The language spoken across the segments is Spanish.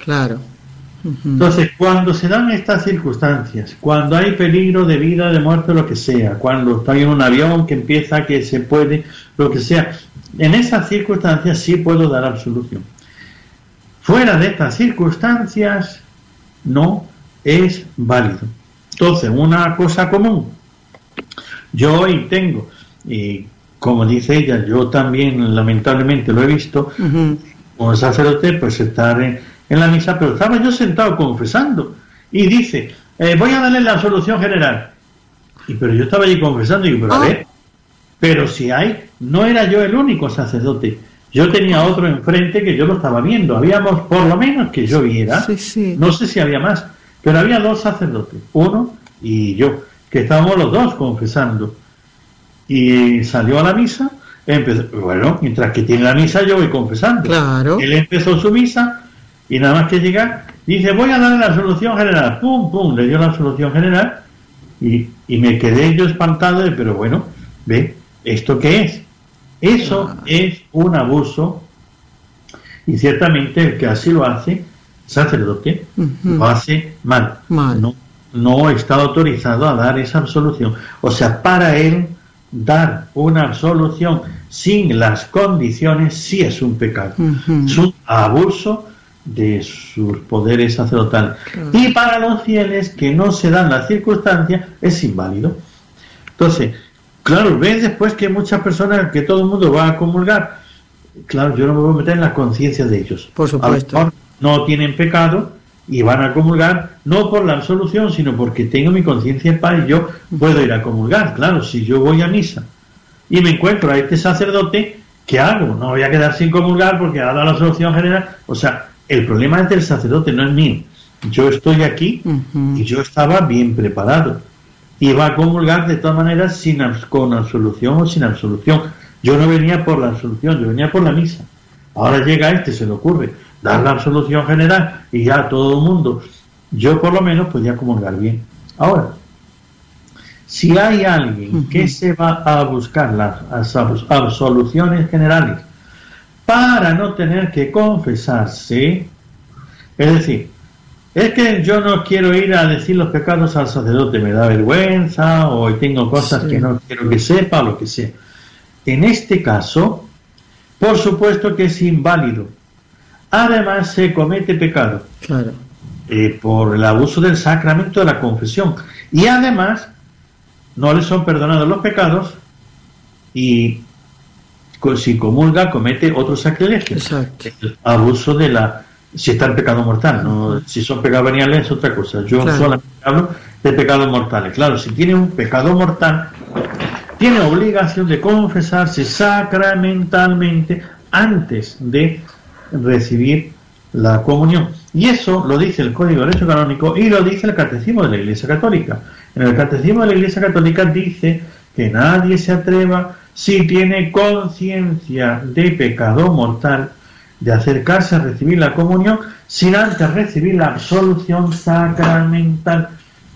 Claro. Entonces, cuando se dan estas circunstancias, cuando hay peligro de vida, de muerte, lo que sea, cuando estoy en un avión que empieza que se puede, lo que sea, en esas circunstancias sí puedo dar absolución. Fuera de estas circunstancias no es válido. Entonces, una cosa común, yo hoy tengo, y como dice ella, yo también lamentablemente lo he visto, como sacerdote, pues estar en la misa, pero estaba yo sentado confesando y dice, voy a darle la absolución general, pero yo estaba allí confesando y digo, pero a ver, pero si hay, no era yo el único sacerdote, yo tenía otro enfrente que yo lo estaba viendo, habíamos, por lo menos que yo viera, no sé si había más, pero había dos sacerdotes, uno y yo, que estábamos los dos confesando, y salió a la misa, empezó, bueno, mientras que tiene la misa yo voy confesando, claro. Él empezó su misa y nada más que llegar dice, voy a darle la absolución general, pum, pum, le dio la absolución general y me quedé yo espantado de, pero bueno, ve, ¿esto qué es? Eso es un abuso, y ciertamente el que así lo hace, sacerdote, lo hace mal. No está autorizado a dar esa absolución. O sea, para él dar una absolución sin las condiciones sí es un pecado, es un abuso de sus poderes sacerdotales. Y para los fieles que no se dan las circunstancias es inválido. Entonces, claro, ves después que muchas personas, que todo el mundo va a comulgar, claro, yo no me voy a meter en la conciencia de ellos. Por supuesto. A lo mejor no tienen pecado y van a comulgar, no por la absolución, sino porque tengo mi conciencia en paz y yo puedo ir a comulgar. Claro, si yo voy a misa y me encuentro a este sacerdote, ¿qué hago? No voy a quedar sin comulgar porque ha dado la absolución general. O sea, el problema es del sacerdote, no es mío. Yo estoy aquí y yo estaba bien preparado. Iba a comulgar de todas maneras con absolución o sin absolución. Yo no venía por la absolución, yo venía por la misa. Ahora llega se le ocurre dar la absolución general y ya todo el mundo, yo por lo menos podía comulgar bien. Ahora, si hay alguien que se va a buscar las absoluciones generales para no tener que confesarse, es decir, es que yo no quiero ir a decir los pecados al sacerdote, me da vergüenza o tengo cosas que no quiero que sepa o lo que sea. En este caso, por supuesto que es inválido. Además, se comete pecado por el abuso del sacramento de la confesión. Y además, no le son perdonados los pecados y si comulga, comete otro sacrilegio. El abuso de la... Si está en pecado mortal, no, si son pecados veniales es otra cosa. Yo solamente hablo de pecados mortales. Claro, si tiene un pecado mortal, tiene obligación de confesarse sacramentalmente antes de recibir la comunión. Y eso lo dice el Código de Derecho Canónico y lo dice el Catecismo de la Iglesia Católica. En el Catecismo de la Iglesia Católica dice que nadie se atreva, si tiene conciencia de pecado mortal, de acercarse a recibir la comunión sin antes recibir la absolución sacramental.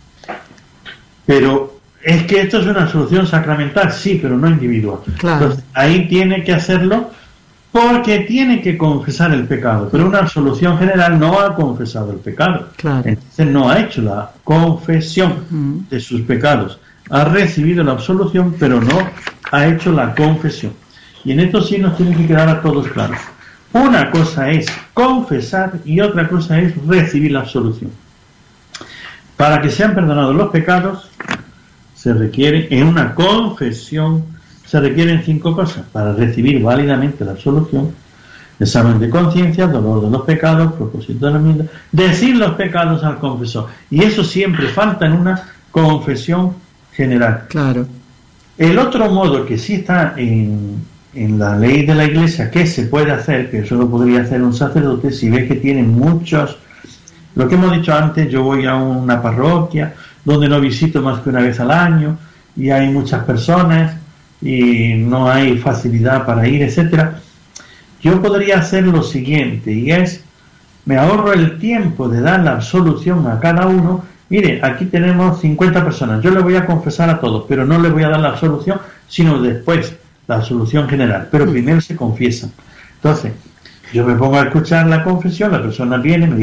Pero es que esto es una absolución sacramental, sí, pero no individual. Entonces, ahí tiene que hacerlo porque tiene que confesar el pecado, pero una absolución general no ha confesado el pecado. Entonces no ha hecho la confesión de sus pecados. Ha recibido la absolución, pero no ha hecho la confesión. Y en esto sí nos tiene que quedar a todos claros. Una cosa es confesar y otra cosa es recibir la absolución. Para que sean perdonados los pecados, se requiere, en una confesión, se requieren 5 cosas. Para recibir válidamente la absolución: examen de conciencia, dolor de los pecados, propósito de la enmienda, decir los pecados al confesor. Y eso siempre falta en una confesión general. El otro modo que sí está en la ley de la Iglesia que se puede hacer, que eso lo podría hacer un sacerdote, si ve que tiene muchos, lo que hemos dicho antes, yo voy a una parroquia donde no visito más que una vez al año y hay muchas personas y no hay facilidad para ir, etcétera. Yo podría hacer lo siguiente, y es, me ahorro el tiempo de dar la absolución a cada uno. Mire, aquí tenemos 50 personas, yo le voy a confesar a todos, pero no le voy a dar la absolución, sino después la absolución general, pero primero se confiesan. Entonces, yo me pongo a escuchar la confesión, la persona viene, me